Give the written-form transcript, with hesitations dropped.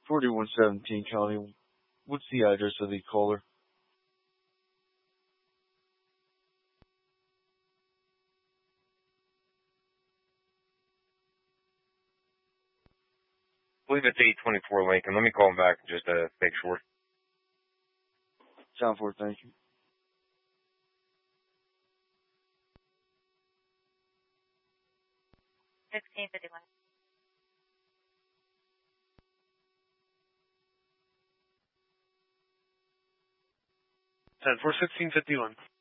4117 County. What's the address of the caller? I believe it's 824 Lincoln. Let me call him back just to make sure. Sound for it, thank you. 1651. For 1651.